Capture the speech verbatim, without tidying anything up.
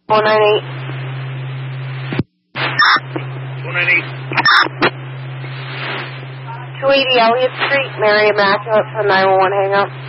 four nine eight. four nine eight. two eighty Elliott Street, Mary Immaculate for nine one one hang up.